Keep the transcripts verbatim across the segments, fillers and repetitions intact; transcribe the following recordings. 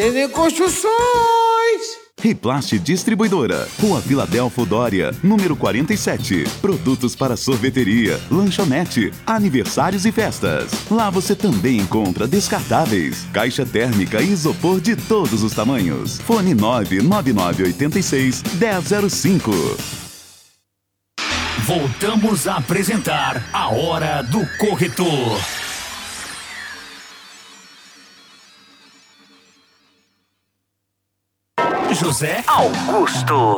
César Construções. Riplast Distribuidora, Rua Filadélfo Dória, número quarenta e sete. Produtos para sorveteria, lanchonete, aniversários e festas. Lá você também encontra descartáveis, caixa térmica e isopor de todos os tamanhos. Fone nove nove nove oito seis, um zero zero cinco. Voltamos a apresentar a Hora do Corretor. José Augusto.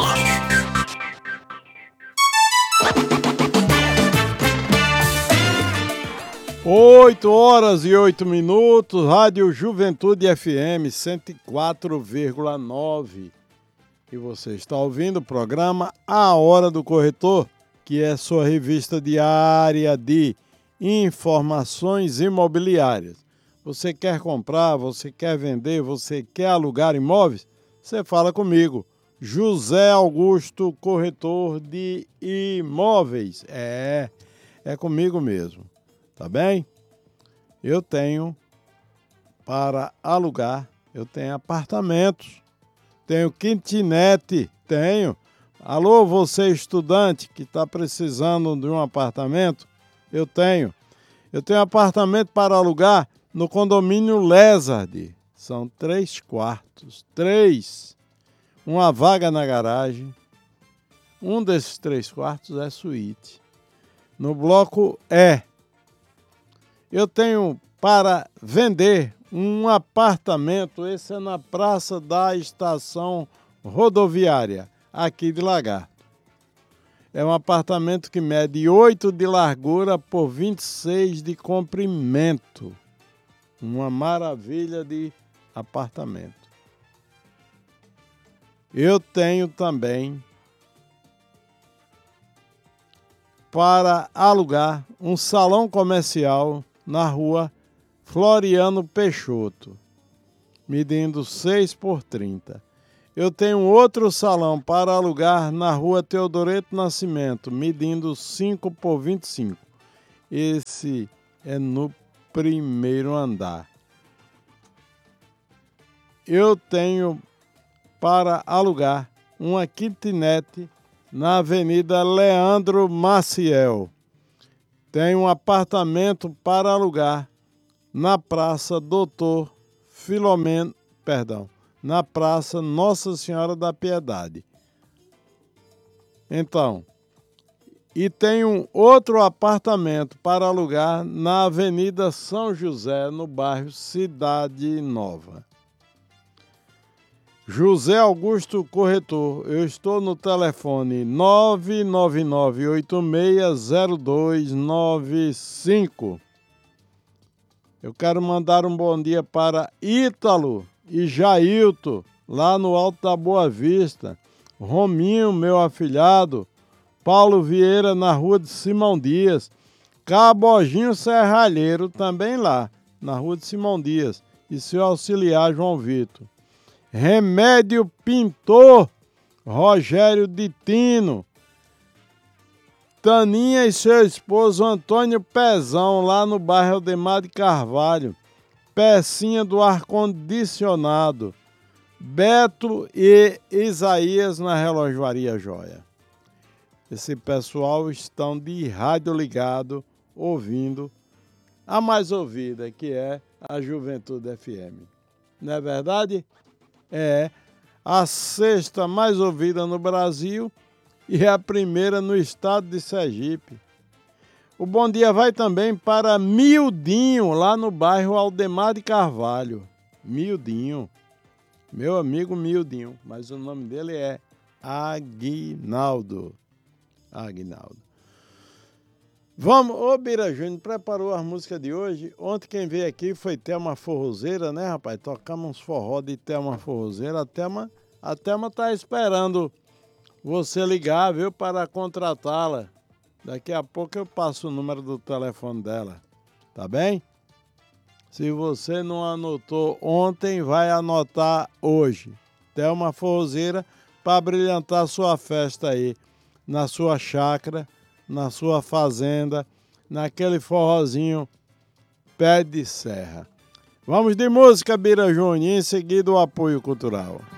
Oito horas e oito minutos, Rádio Juventude F M cento e quatro vírgula nove. E você está ouvindo o programa A Hora do Corretor, que é sua revista diária de informações imobiliárias. Você quer comprar, você quer vender, você quer alugar imóveis? Você fala comigo, José Augusto, corretor de imóveis. É, é comigo mesmo, tá bem? Eu tenho para alugar, eu tenho apartamentos, tenho kitnet, tenho. Alô, você estudante que está precisando de um apartamento? Eu tenho. Eu tenho apartamento para alugar no condomínio Lézard. São três quartos, três, uma vaga na garagem. Um desses três quartos é suíte. No bloco E, eu tenho para vender um apartamento, esse é na Praça da Estação Rodoviária, aqui de Lagarto. É um apartamento que mede oito de largura por vinte e seis de comprimento. Uma maravilha de apartamento. Eu tenho também para alugar um salão comercial na rua Floriano Peixoto, medindo seis por trinta. Eu tenho outro salão para alugar na rua Teodoreto Nascimento, medindo cinco por vinte e cinco. Esse é no primeiro andar. Eu tenho para alugar uma kitnet na Avenida Leandro Maciel. Tenho um apartamento para alugar na Praça Doutor Filomeno, perdão, na Praça Nossa Senhora da Piedade. Então, e tenho outro apartamento para alugar na Avenida São José, no bairro Cidade Nova. José Augusto Corretor, eu estou no telefone nove nove nove oito seis zero dois nove cinco. Eu quero mandar um bom dia para Ítalo e Jailton, lá no Alto da Boa Vista. Rominho, meu afilhado. Paulo Vieira, na rua de Simão Dias. Cabojinho Serralheiro, também lá, na rua de Simão Dias. E seu auxiliar, João Vitor. Remédio Pintor, Rogério Ditino. Taninha e seu esposo Antônio Pezão, lá no bairro Aldemar de Carvalho. Pecinha do ar-condicionado. Beto e Isaías, na Relojoaria Joia. Esse pessoal estão de rádio ligado, ouvindo a mais ouvida, que é a Juventude F M. Não é verdade? É a sexta mais ouvida no Brasil e é a primeira no estado de Sergipe. O bom dia vai também para Mildinho, lá no bairro Aldemar de Carvalho. Mildinho, meu amigo Mildinho, mas o nome dele é Aguinaldo. Aguinaldo. Vamos, ô Bira Júnior, preparou a música de hoje? Ontem quem veio aqui foi Thelma Forrozeira, né, rapaz? Tocamos uns forró de Thelma Forrozeira. A Thelma, a Thelma tá esperando você ligar, viu, para contratá-la. Daqui a pouco eu passo o número do telefone dela, tá bem? Se você não anotou ontem, vai anotar hoje. Thelma Forrozeira, para brilhantar sua festa aí, na sua chácara, na sua fazenda, naquele forrozinho pé de serra. Vamos de música, Bira Júnior, e em seguida o apoio cultural.